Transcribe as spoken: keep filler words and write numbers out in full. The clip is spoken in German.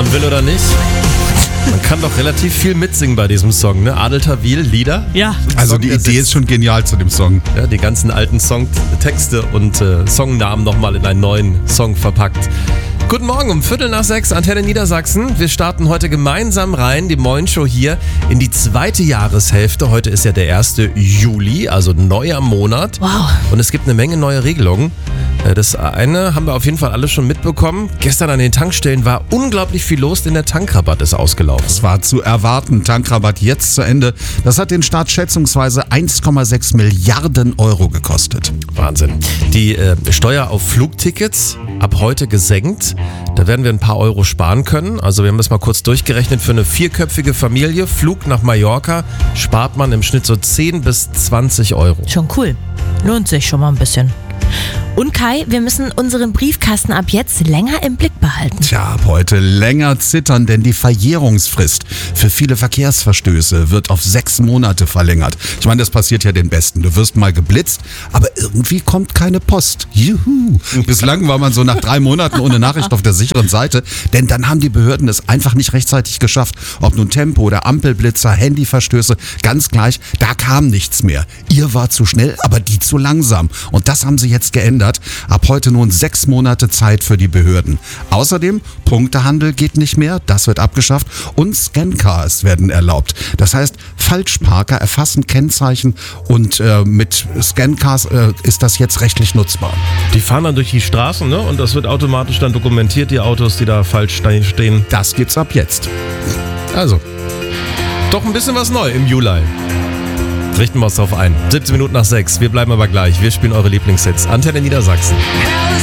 man will oder nicht. Man kann doch relativ viel mitsingen bei diesem Song, ne? Adel Tawil, Lieder. Ja. Also die Idee ist schon genial zu dem Song. Ja, die ganzen alten Songtexte und äh, Songnamen nochmal in einen neuen Song verpackt. Guten Morgen um Viertel nach sechs, Antenne Niedersachsen. Wir starten heute gemeinsam rein, die Morning-Show hier, in die zweite Jahreshälfte. Heute ist ja der erste Juli, also neuer Monat. Wow. Und es gibt eine Menge neue Regelungen. Das eine haben wir auf jeden Fall alle schon mitbekommen. Gestern an den Tankstellen war unglaublich viel los, denn der Tankrabatt ist ausgelaufen. Es war zu erwarten. Tankrabatt jetzt zu Ende. Das hat den Staat schätzungsweise eins Komma sechs Milliarden Euro gekostet. Wahnsinn. Die äh, Steuer auf Flugtickets ab heute gesenkt. Da werden wir ein paar Euro sparen können. Also wir haben das mal kurz durchgerechnet. Für eine vierköpfige Familie, Flug nach Mallorca, spart man im Schnitt so zehn bis zwanzig Euro. Schon cool. Lohnt sich schon mal ein bisschen. Und Kai, wir müssen unseren Briefkasten ab jetzt länger im Blick behalten. Tja, ab heute länger zittern, denn die Verjährungsfrist für viele Verkehrsverstöße wird auf sechs Monate verlängert. Ich meine, das passiert ja den Besten. Du wirst mal geblitzt, aber irgendwie kommt keine Post. Juhu! Bislang war man so nach drei Monaten ohne Nachricht auf der sicheren Seite, denn dann haben die Behörden es einfach nicht rechtzeitig geschafft. Ob nun Tempo oder Ampelblitzer, Handyverstöße, ganz gleich, da kam nichts mehr. Ihr war zu schnell, aber die zu langsam. Und das haben sie jetzt geändert. Ab heute nun sechs Monate Zeit für die Behörden. Außerdem, Punktehandel geht nicht mehr, das wird abgeschafft und Scancars werden erlaubt. Das heißt, Falschparker erfassen Kennzeichen und äh, mit Scancars äh, ist das jetzt rechtlich nutzbar. Die fahren dann durch die Straßen, ne? Und das wird automatisch dann dokumentiert, die Autos, die da falsch stehen. Das gibt's ab jetzt. Also, doch ein bisschen was neu im Juli. Richten wir uns drauf ein. siebzehn Minuten nach sechs. Wir bleiben aber gleich. Wir spielen eure Lieblingshits. Antenne Niedersachsen.